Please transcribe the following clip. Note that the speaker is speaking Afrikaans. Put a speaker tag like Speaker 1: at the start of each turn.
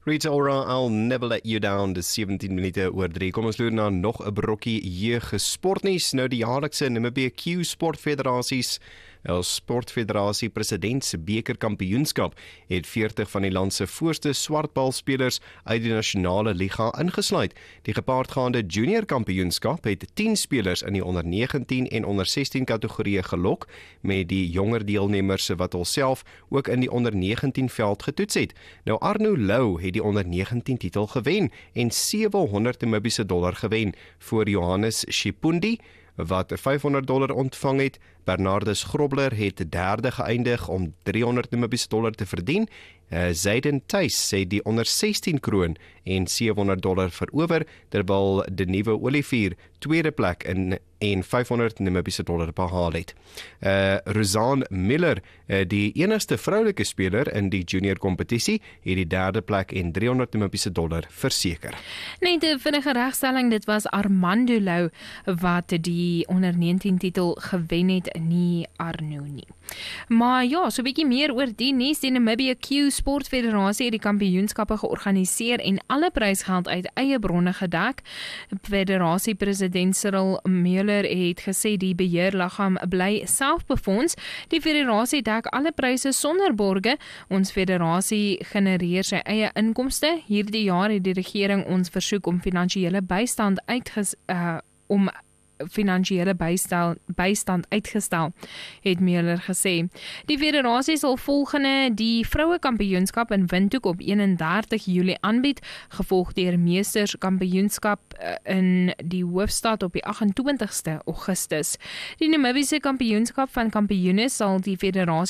Speaker 1: Rita Ora, I'll never let you down, dis 17 minute oor 3. Kom ons loer na nog 'n brokkie jeugsportnuus. Nou die jaarlikse Namibia Q Sportfederasies, Sportfederasie President se bekerkampioenskap het 40 van die land se voorste swartbalspelers uit die nasionale liga ingesluit. Die gepaardgaande junior kampioenskap het 10 spelers in die onder 19 en onder 16 kategorieë gelok, met die jonger deelnemers wat hulself ook in die onder 19 veld getoets het. Nou Arno Lou het die onder 19 titel gewen en $700 gewen voor Johannes Shipundi wat $500 ontvang het. Bernardus Grobler het derde geëindig om $300 te verdien. Zayden Thuis het die onder 16 kroon en $700 verower, terwyl die nuwe Olivier tweede plek en $500 behaal het. Rosanne Miller, die enigste vroulike speler in die junior kompetisie, het die derde plek en $300 verseker.
Speaker 2: Net 'n vinnige regstelling, dit was Armando Lou wat die onder 19 titel gewen het, nie Arno nie. Maar ja, so 'n bietjie meer oor die nuus. Die Namibia Q Sportfederasie het die kampioenskappe georganiseer en alle prysgeld uit eie bronne gedek. Federasie president Cyril Müller het gesê die beheerliggaam bly selfbefonds. Die federasie dek alle pryse sonder borge. Ons federasie genereer sy eie inkomste. Hierdie jaar het die regering ons versoek om finansiële bystand uitgestel, het Müller gesê. Die federasie sal volgende die vroue kampioenskap in Windhoek op 31 Julie aanbied, gevolg deur meesters kampioenskap in die hoofstad op die 28ste Augustus. Die Namibiese kampioenskap van kampioene sal die federasie